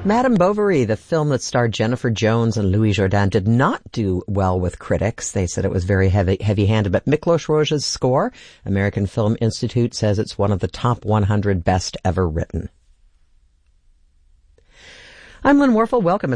Madame Bovary, the film that starred Jennifer Jones and Louis Jourdan, did not do well with critics. They said it was very heavy-handed. But Miklos Rozsa's score, American Film Institute says it's one of the top 100 best ever written. I'm Lynn Warfel. Welcome.